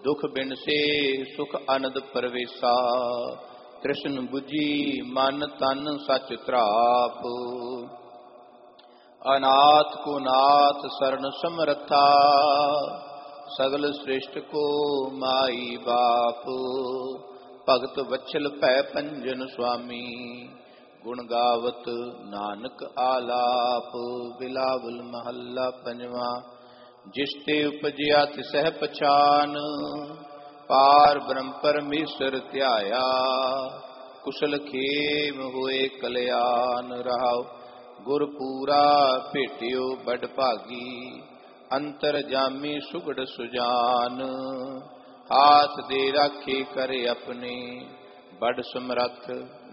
ਦੁਖ ਬਿਨ ਸੇ ਸੁਖ ਅਨੰਦ ਪਰਵੇਸਾ। ਤ੍ਰਿਸ਼ਨ ਬੁਝੀ ਮਨ ਤਨ ਸਚ ਤ੍ਰਾਪ। ਅਨਾਥ ਕੋ ਨਾਥ ਸਰਨ ਸਮਰਥਾ। ਸਗਲ ਸ੍ਰਿਸ਼ਟ ਕੋ ਮਾਈ ਬਾਪ। ਭਗਤ ਵਛਲ ਭੈ ਪੰਜਨ ਸੁਆਮੀ। ਗੁਣ ਗਾਵਤ ਨਾਨਕ ਆਲਾਪ। ਬਿਲਾਵਲ ਮਹੱਲਾ ਪੰਜਵਾਂ। ਜਿਸ ਤੇ ਉਪਜਿਆ ਤਿਸਹਿ ਪਛਾਨ। ਪਾਰ ਬ੍ਰਹਮ ਪਰਮੇਸ਼ਰ ਧਿਆਇਆ। ਕੁਸ਼ਲ ਖੇਮ ਹੋਏ ਕਲਿਆਣ ਰਹਾਉ। ਗੁਰ ਪੂਰਾ ਭੇਟਿਓ ਬੜ ਭਾਗੀ। ਅੰਤਰ ਜਾਮੀ ਸੁਗੜ ਸੁਜਾਨ। ਹਾਥ ਦੇ ਰਾਖੇ ਕਰੇ ਆਪਣੇ। ਬੜ ਸਮਰੱਥ